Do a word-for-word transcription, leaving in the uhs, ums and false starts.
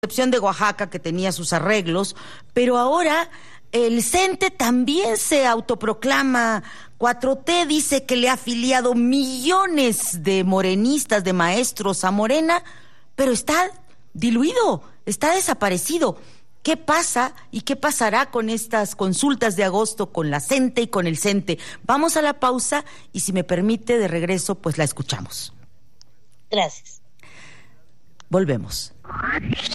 excepción de Oaxaca, que tenía sus arreglos, pero ahora el CENTE también se autoproclama cuatro T, dice que le ha afiliado millones de morenistas, de maestros a Morena, pero está diluido, está desaparecido. ¿Qué pasa y qué pasará con estas consultas de agosto con la CENTE y con el CENTE? Vamos a la pausa y, si me permite, de regreso, pues la escuchamos. Gracias. Volvemos.